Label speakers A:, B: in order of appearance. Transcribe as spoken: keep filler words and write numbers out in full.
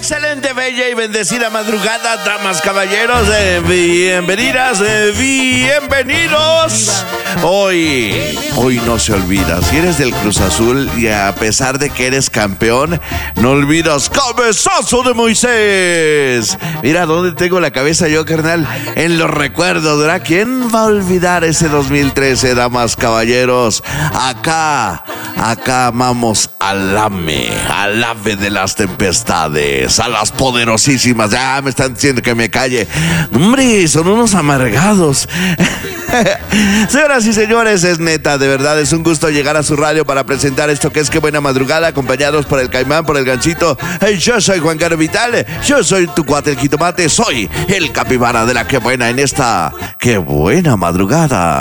A: Excelente, bella y bendecida madrugada, damas, caballeros, eh, bienvenidas, eh, bienvenidos. Hoy, hoy no se olvida, si eres del Cruz Azul y a pesar de que eres campeón, no olvidas cabezazo de Moisés. Mira dónde tengo la cabeza yo, carnal, en los recuerdos, ¿verdad? ¿Quién va a olvidar ese dos mil trece, damas, caballeros? Acá, acá amamos al ave, al ave de las tempestades, a las poderosísimas. Ya me están diciendo que me calle. Hombre, son unos amargados. Señoras y señores, es neta, de verdad, es un gusto llegar a su radio para presentar esto que es Qué Buena Madrugada, acompañados por el Caimán, por el Ganchito. Hey, yo soy Juan Carlos Vital, yo soy tu cuate el jitomate, soy el capibara de la Qué Buena en esta Qué Buena Madrugada.